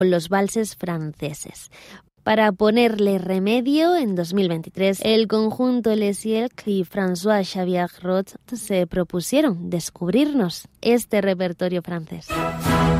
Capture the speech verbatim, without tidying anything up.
los valses franceses. Para ponerle remedio, en dos mil veintitrés, el conjunto Les Ciels y François-Xavier Roth se propusieron descubrirnos este repertorio francés.